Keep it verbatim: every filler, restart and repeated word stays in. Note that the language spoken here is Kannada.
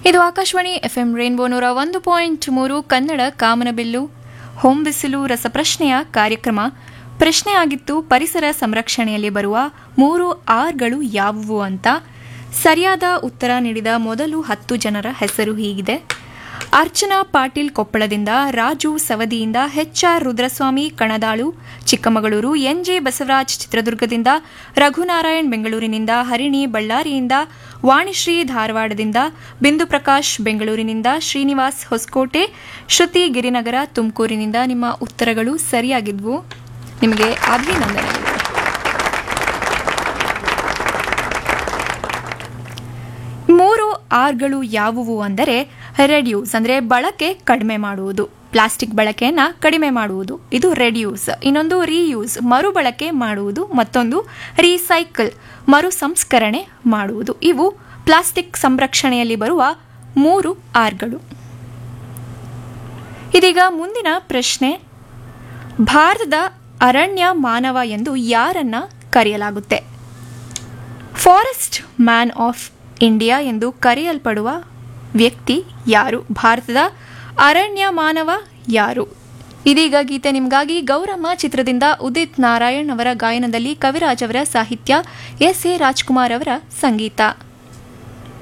ಇದು ಆಕಾಶವಾಣಿ ಎಫ್ಎಂ ರೇನ್ಬೋ ನೂರ ಒಂದು ಪಾಯಿಂಟ್ ಮೂರು ಕನ್ನಡ ಕಾಮನಬಿಲ್ಲು ಹೋಮ್ ಬಿಸಿಲು ರಸಪ್ರಶ್ನೆಯ ಕಾರ್ಯಕ್ರಮ. ಪ್ರಶ್ನೆ ಆಗಿತ್ತು, ಪರಿಸರ ಸಂರಕ್ಷಣೆಯಲ್ಲಿ ಬರುವ ಮೂರು ಆರ್ಗಳು ಯಾವುವು ಅಂತ. ಸರಿಯಾದ ಉತ್ತರ ನೀಡಿದ ಮೊದಲು ಹತ್ತು ಜನರ ಹೆಸರು ಹೀಗಿದೆ: Archana Patil ಕೊಪ್ಪಳದಿಂದ, Raju ಸವದಿಯಿಂದ, H R Rudraswamy Kanadalu Chikkamagaluru, N J Basavaraj ಚಿತ್ರದುರ್ಗದಿಂದ, ರಘುನಾರಾಯಣ್ ಬೆಂಗಳೂರಿನಿಂದ, ಹರಿಣಿ ಬಳ್ಳಾರಿಯಿಂದ, ವಾಣಿಶ್ರೀ ಧಾರವಾಡದಿಂದ, ಬಿಂದು ಪ್ರಕಾಶ್ ಬೆಂಗಳೂರಿನಿಂದ, ಶ್ರೀನಿವಾಸ್ ಹೊಸಕೋಟೆ, ಶ್ರುತಿ ಗಿರಿನಗರ ತುಮಕೂರಿನಿಂದ. ನಿಮ್ಮ ಉತ್ತರಗಳು ಸರಿಯಾಗಿದ್ವು, ನಿಮಗೆ ಅಭಿನಂದನೆಗಳು. ಮೂರು ಆರ್ಗಳು ಯಾವುವು ಅಂದರೆ ರೆಡ್ಯೂಸ್ ಅಂದರೆ ಬಳಕೆ ಕಡಿಮೆ ಮಾಡುವುದು, ಪ್ಲಾಸ್ಟಿಕ್ ಬಳಕೆಯನ್ನು ಕಡಿಮೆ ಮಾಡುವುದು, ಇದು ರೆಡ್ಯೂಸ್. ಇನ್ನೊಂದು ರೀಯೂಸ್ ಮರುಬಳಕೆ ಮಾಡುವುದು, ಮತ್ತೊಂದು ರೀಸೈಕಲ್ ಮರು ಸಂಸ್ಕರಣೆ ಮಾಡುವುದು. ಇವು ಪ್ಲಾಸ್ಟಿಕ್ ಸಂರಕ್ಷಣೆಯಲ್ಲಿ ಬರುವ ಮೂರು ಆರ್ಗಳು. ಇದೀಗ ಮುಂದಿನ ಪ್ರಶ್ನೆ: ಭಾರತದ ಅರಣ್ಯ ಮಾನವ ಎಂದು ಯಾರನ್ನ ಕರೆಯಲಾಗುತ್ತೆ? ಫಾರೆಸ್ಟ್ ಮ್ಯಾನ್ ಆಫ್ ಇಂಡಿಯಾ ಎಂದು ಕರೆಯಲ್ಪಡುವ ವ್ಯಕ್ತಿ ಯಾರು? ಭಾರತದ ಅರಣ್ಯ ಮಾನವ ಯಾರು? ಇದೀಗ ಗೀತೆ ನಿಮಗಾಗಿ. ಗೌರಮ್ಮ ಚಿತ್ರದಿಂದ ಉದಿತ್ ನಾರಾಯಣ್ ಅವರ ಗಾಯನದಲ್ಲಿ ಕವಿರಾಜ್ ಅವರ ಸಾಹಿತ್ಯ, ಎಸ್ ಎ ರಾಜ್ಕುಮಾರ್ ಅವರ ಸಂಗೀತ.